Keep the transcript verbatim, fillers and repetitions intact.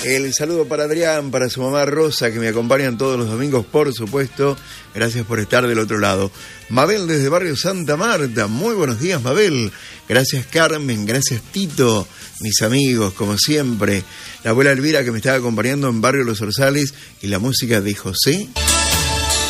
El saludo para Adrián, para su mamá Rosa, que me acompañan todos los domingos, por supuesto. Gracias por estar del otro lado. Mabel desde Barrio Santa Marta. Muy buenos días, Mabel. Gracias, Carmen. Gracias, Tito. Mis amigos, como siempre. La abuela Elvira, que me estaba acompañando en Barrio Los Orzales. Y la música de José